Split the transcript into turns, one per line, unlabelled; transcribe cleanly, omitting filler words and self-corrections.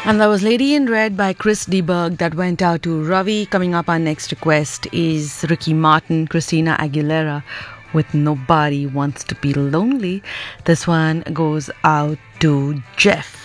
And that was Lady in Red by Chris DeBerg that went out to Ravi. Coming up, our next request is Ricky Martin, Christina Aguilera with Nobody Wants to Be Lonely. This one goes out to Jeff.